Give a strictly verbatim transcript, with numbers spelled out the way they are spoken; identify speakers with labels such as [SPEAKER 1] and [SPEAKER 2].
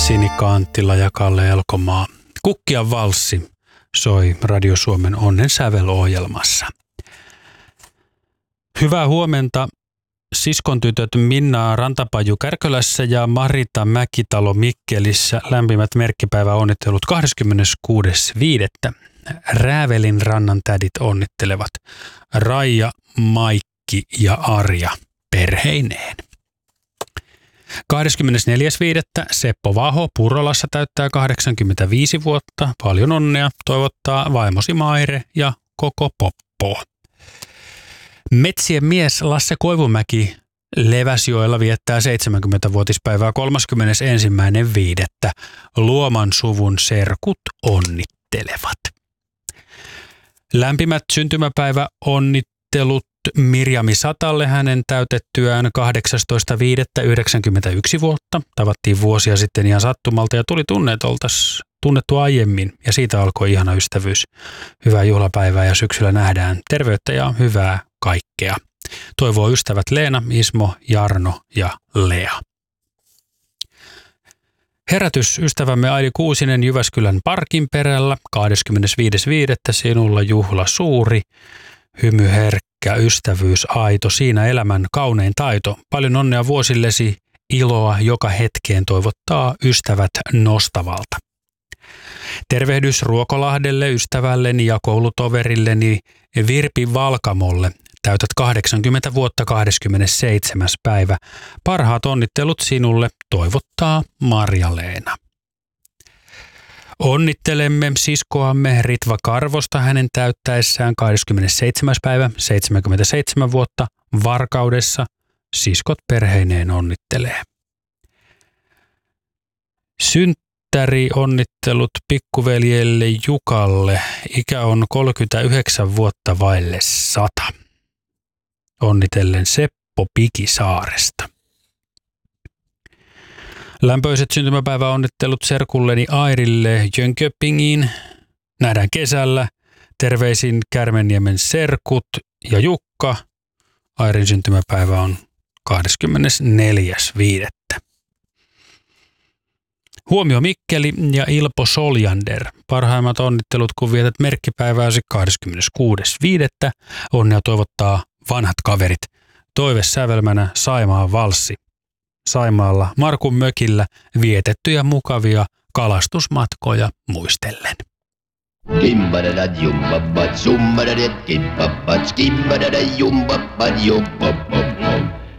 [SPEAKER 1] Sinikka Anttila ja Kalle Elkomaa. Kukkian valssi soi Radio Suomen Onnen sävelohjelmassa. Hyvää huomenta siskon tytöt Minna Rantapaju Kärkölässä ja Marita Mäkitalo Mikkelissä. Lämpimät merkkipäiväonnittelut kahdeskymmeneskuudes viidettä Räävelin rannan tädit onnittelevat Raija, Maikki ja Arja perheineen. kahdeskymmenesneljäs viidettä Seppo Vaho Purolassa täyttää kahdeksankymmentäviisi vuotta. Paljon onnea toivottaa vaimosi Maire ja koko Poppo. Metsien mies Lasse Koivumäki Leväsjoella viettää seitsemänkymmentävuotispäivää kolmaskymmenesensimmäinen viidettä Luoman suvun serkut onnittelevat. Lämpimät syntymäpäivä onnittelut Mirjami Satalle hänen täytettyään kahdeksastoista viidettä yhdeksänkymmentäyksi vuotta. Tavattiin vuosia sitten ihan sattumalta ja tuli tunne, että oltaisiin tunnettu aiemmin ja siitä alkoi ihana ystävyys. Hyvää juhlapäivää ja syksyllä nähdään terveyttä ja hyvää kaikkea. Toivoo ystävät Leena, Ismo, Jarno ja Lea. Herätys ystävämme Aili Kuusinen Jyväskylän Parkin perällä kahdeskymmenesviides viidettä sinulla juhla suuri, hymy herkkä, ystävyys aito, siinä elämän kaunein taito. Paljon onnea vuosillesi, iloa joka hetkeen toivottaa ystävät Nostavalta. Tervehdys Ruokolahdelle, ystävälleni ja koulutoverilleni Virpi Valkamolle. Täytät kahdeksankymmentä vuotta kahdeskymmenesseitsemäs päivä. Parhaat onnittelut sinulle toivottaa Marja-Leena. Onnittelemme siskoamme Ritva Karvosta hänen täyttäessään kahdeskymmenesseitsemäs päivä seitsemänkymmentäseitsemän vuotta Varkaudessa. Siskot perheineen onnittelee. Synttäri onnittelut pikkuveljelle Jukalle. Ikä on kolmekymmentäyhdeksän vuotta vaille sata. Onnitellen Seppo Pikisaaresta. Lämpöiset syntymäpäiväonnittelut serkulleni Airille Jönköpingiin. Nähdään kesällä. Terveisin Kärmenniemen serkut ja Jukka. Airin syntymäpäivä on kahdeskymmenesneljäs viidettä Huomio Mikkeli ja Ilpo Soljander. Parhaimmat onnittelut, kun vietät merkkipäivääsi kahdeskymmeneskuudes viidettä Onnea toivottaa vanhat kaverit. Toive sävelmänä Saimaan valssi. Saimaalla Markun mökillä vietettyjä mukavia kalastusmatkoja muistellen.
[SPEAKER 2] Kimbadada jumbabat, summadada kimbabbat, skimbadada jumbabat, jumbabab.